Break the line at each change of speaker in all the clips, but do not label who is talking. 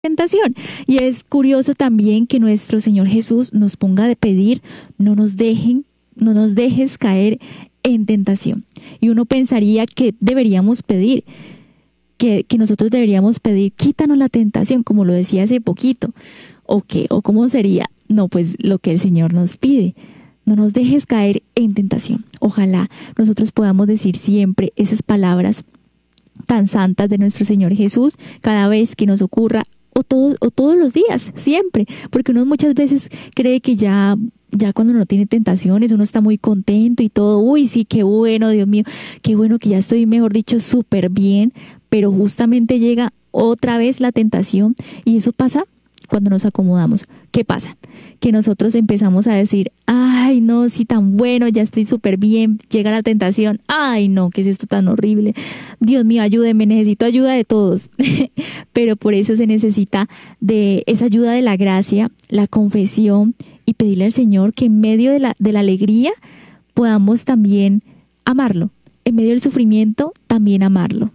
tentación. Y es curioso también que nuestro Señor Jesús nos ponga de pedir, no nos dejes caer en tentación. Y uno pensaría que deberíamos pedir, que nosotros deberíamos pedir, quítanos la tentación, como lo decía hace poquito. ¿O qué? ¿O cómo sería? No, pues lo que el Señor nos pide. No nos dejes caer en tentación. Ojalá nosotros podamos decir siempre esas palabras tan santas de nuestro Señor Jesús cada vez que nos ocurra o todos los días, siempre, porque uno muchas veces cree que ya cuando no tiene tentaciones uno está muy contento y todo, uy, sí, qué bueno, Dios mío, qué bueno que ya estoy, mejor dicho, súper bien, pero justamente llega otra vez la tentación y eso pasa cuando nos acomodamos. ¿Qué pasa? Que nosotros empezamos a decir, ay, no, sí, tan bueno, ya estoy súper bien, llega la tentación, ay, no, ¿qué es esto tan horrible? Dios mío, ayúdeme, necesito ayuda de todos. Pero por eso se necesita de esa ayuda de la gracia, la confesión y pedirle al Señor que en medio de la alegría podamos también amarlo, en medio del sufrimiento también amarlo.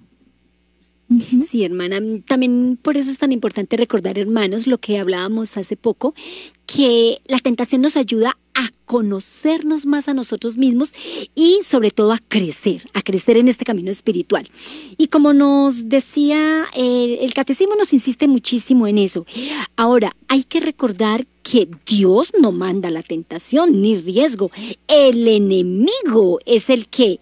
Sí, hermana, también por eso es tan importante recordar, hermanos, lo que hablábamos hace poco, que la tentación nos ayuda a conocernos más a nosotros mismos y sobre todo a crecer en este camino espiritual. Y como nos decía, el catecismo nos insiste muchísimo en eso. Ahora, hay que recordar que Dios no manda la tentación ni riesgo. El enemigo es el que...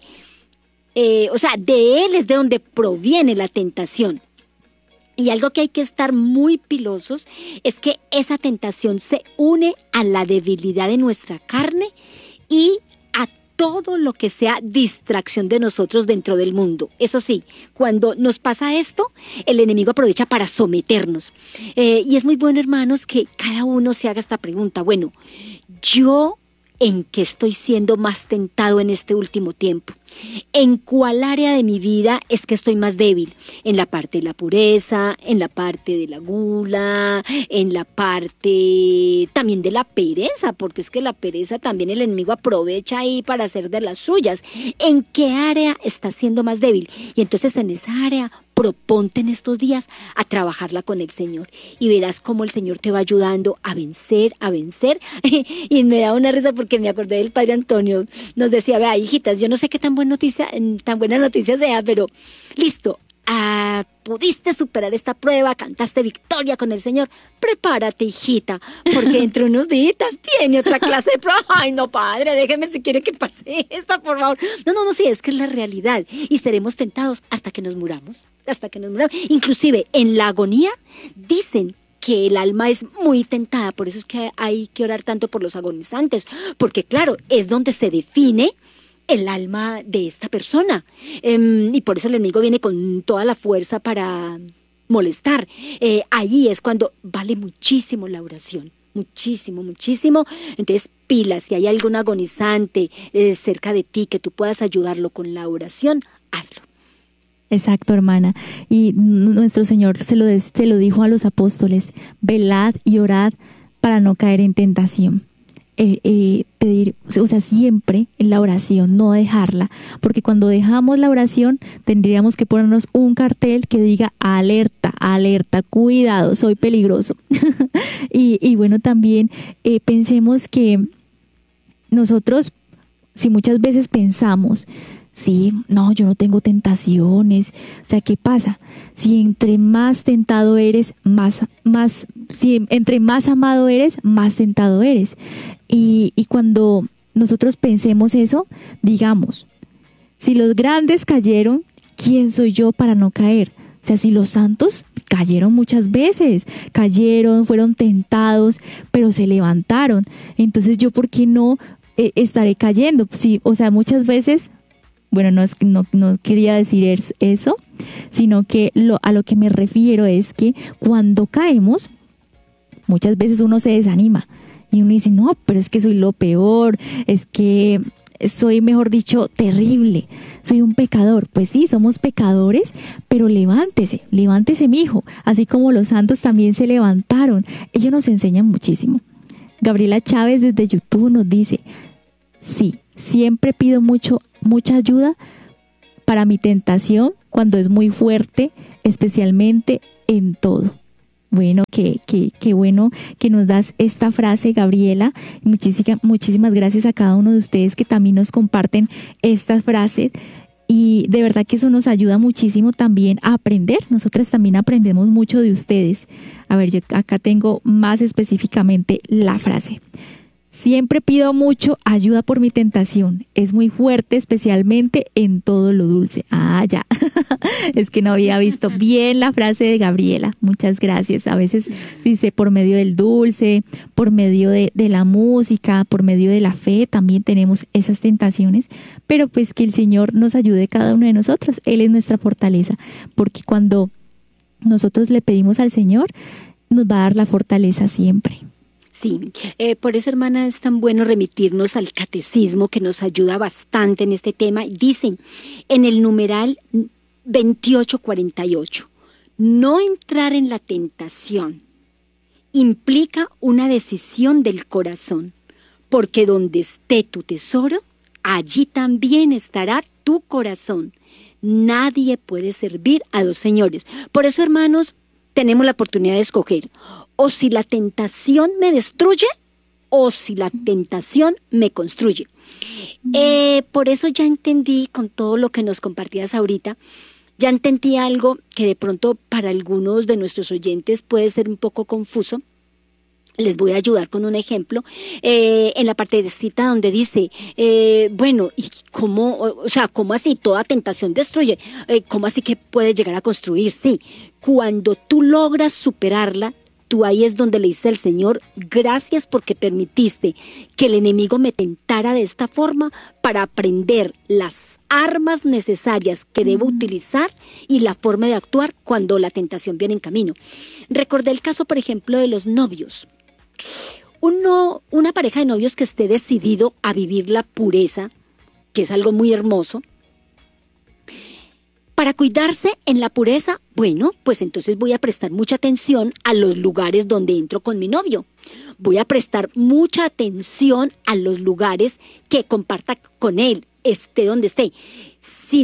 de él es de donde proviene la tentación. Y algo que hay que estar muy pilosos es que esa tentación se une a la debilidad de nuestra carne y a todo lo que sea distracción de nosotros dentro del mundo. Eso sí, cuando nos pasa esto, el enemigo aprovecha para someternos. Y es muy bueno, hermanos, que cada uno se haga esta pregunta. Bueno, yo... ¿en qué estoy siendo más tentado en este último tiempo? ¿En cuál área de mi vida es que estoy más débil? ¿En la parte de la pureza? ¿En la parte de la gula? ¿En la parte también de la pereza? Porque es que la pereza también el enemigo aprovecha ahí para hacer de las suyas. ¿En qué área estás siendo más débil? Y entonces en esa área proponte en estos días a trabajarla con el Señor y verás cómo el Señor te va ayudando a vencer. Y me da una risa porque me acordé del Padre Antonio. Nos decía, vea, hijitas, yo no sé qué tan buena noticia sea, pero listo, pudiste superar esta prueba, cantaste victoria con el Señor. Prepárate, hijita, porque dentro de unos días viene otra clase de prueba. Ay, no, padre, déjeme si quiere que pase esta, por favor. No, sí, es que es la realidad. Y seremos tentados hasta que nos muramos. Inclusive, en la agonía, dicen que el alma es muy tentada. Por eso es que hay que orar tanto por los agonizantes. Porque, claro, es donde se define el alma de esta persona. Y por eso el enemigo viene con toda la fuerza para molestar. Ahí es cuando vale muchísimo la oración. Muchísimo. Entonces, pilas, si hay algún agonizante cerca de ti que tú puedas ayudarlo con la oración, hazlo.
Exacto, hermana. Y nuestro Señor se lo dijo a los apóstoles, velad y orad para no caer en tentación. Pedir, o sea, siempre en la oración, no dejarla, porque cuando dejamos la oración tendríamos que ponernos un cartel que diga alerta, cuidado, soy peligroso. y bueno, también pensemos que nosotros, si muchas veces pensamos, sí, no, yo no tengo tentaciones. O sea, ¿qué pasa? Si entre más tentado eres, si entre más amado eres, más tentado eres. Y cuando nosotros pensemos eso, digamos, si los grandes cayeron, ¿quién soy yo para no caer? O sea, si los santos cayeron muchas veces, fueron tentados, pero se levantaron. Entonces, ¿yo por qué no estaré cayendo? Sí, o sea, muchas veces... Bueno, no quería decir eso, sino que a lo que me refiero es que cuando caemos, muchas veces uno se desanima y uno dice, no, pero es que soy lo peor, es que soy, mejor dicho, terrible, soy un pecador. Pues sí, somos pecadores, pero levántese, mijo, así como los santos también se levantaron. Ellos nos enseñan muchísimo. Gabriela Chávez desde YouTube nos dice, sí, siempre pido mucha ayuda para mi tentación cuando es muy fuerte, especialmente en todo. Bueno, qué bueno que nos das esta frase, Gabriela. Muchísimas gracias a cada uno de ustedes que también nos comparten estas frases. Y de verdad que eso nos ayuda muchísimo también a aprender. Nosotras también aprendemos mucho de ustedes. A ver, yo acá tengo más específicamente la frase. Siempre pido mucho ayuda por mi tentación. Es muy fuerte, especialmente en todo lo dulce. Ya. Es que no había visto bien la frase de Gabriela. Muchas gracias. A veces dice por medio del dulce, por medio de la música, por medio de la fe, también tenemos esas tentaciones. Pero pues que el Señor nos ayude cada uno de nosotros. Él es nuestra fortaleza. Porque cuando nosotros le pedimos al Señor, nos va a dar la fortaleza siempre.
Sí, por eso, hermana, es tan bueno remitirnos al catecismo que nos ayuda bastante en este tema. Dicen en el numeral 2848, no entrar en la tentación implica una decisión del corazón, porque donde esté tu tesoro, allí también estará tu corazón. Nadie puede servir a dos señores. Por eso, hermanos, tenemos la oportunidad de escoger o si la tentación me destruye o si la tentación me construye. Por eso ya entendí, con todo lo que nos compartías ahorita, ya entendí algo que de pronto para algunos de nuestros oyentes puede ser un poco confuso. Les voy a ayudar con un ejemplo en la parte de cita donde dice, bueno, ¿y cómo, o sea, cómo así toda tentación destruye? ¿Cómo así que puede llegar a construir? Sí, cuando tú logras superarla, tú ahí es donde le dices al Señor, gracias porque permitiste que el enemigo me tentara de esta forma para aprender las armas necesarias que debo utilizar y la forma de actuar cuando la tentación viene en camino. Recordé el caso, por ejemplo, de los novios. Una pareja de novios que esté decidido a vivir la pureza, que es algo muy hermoso, para cuidarse en la pureza, bueno, pues entonces voy a prestar mucha atención a los lugares donde entro con mi novio. Voy a prestar mucha atención a los lugares que comparta con él, esté donde esté. Si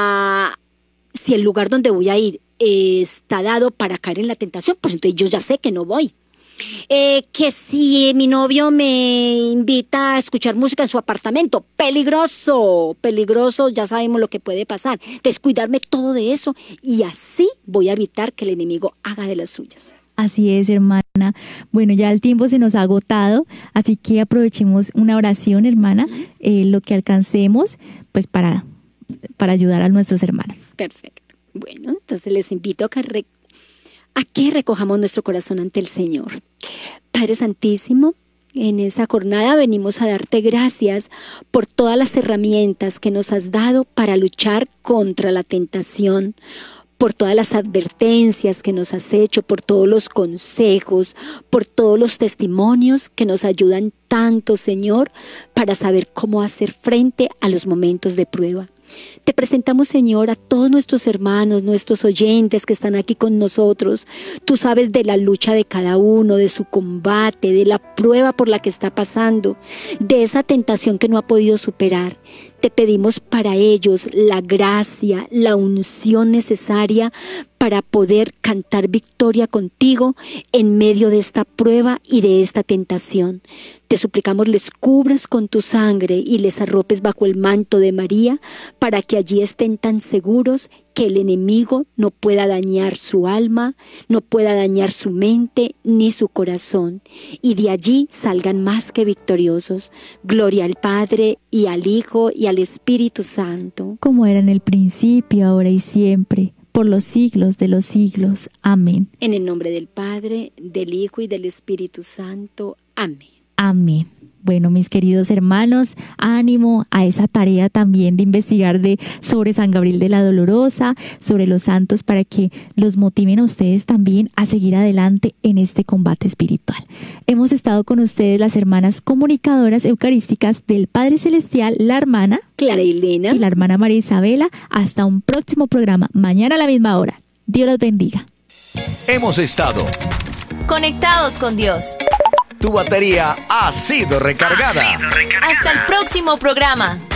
el lugar donde voy a ir está dado para caer en la tentación, pues entonces yo ya sé que no voy. Que si mi novio me invita a escuchar música en su apartamento, peligroso, ya sabemos lo que puede pasar. Descuidarme todo de eso y así voy a evitar que el enemigo haga de las suyas.
Así es, hermana. Bueno, ya el tiempo se nos ha agotado, así que aprovechemos una oración, hermana, lo que alcancemos, pues para ayudar a nuestros hermanos.
Perfecto. Bueno, entonces les invito a que recojamos nuestro corazón ante el Señor. Padre Santísimo, en esa jornada venimos a darte gracias por todas las herramientas que nos has dado para luchar contra la tentación, por todas las advertencias que nos has hecho, por todos los consejos, por todos los testimonios que nos ayudan tanto, Señor, para saber cómo hacer frente a los momentos de prueba. Te presentamos, Señor, a todos nuestros hermanos, nuestros oyentes que están aquí con nosotros. Tú sabes de la lucha de cada uno, de su combate, de la prueba por la que está pasando, de esa tentación que no ha podido superar. Te pedimos para ellos la gracia, la unción necesaria para poder cantar victoria contigo en medio de esta prueba y de esta tentación. Te suplicamos les cubras con tu sangre y les arropes bajo el manto de María para que allí estén tan seguros que el enemigo no pueda dañar su alma, no pueda dañar su mente ni su corazón, y de allí salgan más que victoriosos. Gloria al Padre y al Hijo y al Espíritu Santo.
Como era en el principio, ahora y siempre, por los siglos de los siglos. Amén.
En el nombre del Padre, del Hijo y del Espíritu Santo. Amén.
Amén. Bueno, mis queridos hermanos, ánimo a esa tarea también de investigar sobre San Gabriel de la Dolorosa, sobre los santos, para que los motiven a ustedes también a seguir adelante en este combate espiritual. Hemos estado con ustedes las hermanas comunicadoras eucarísticas del Padre Celestial, la hermana
Clara Elena
y la hermana María Isabela. Hasta un próximo programa, mañana a la misma hora. Dios los bendiga.
Hemos estado
conectados con Dios.
Tu batería ha sido recargada.
Hasta el próximo programa.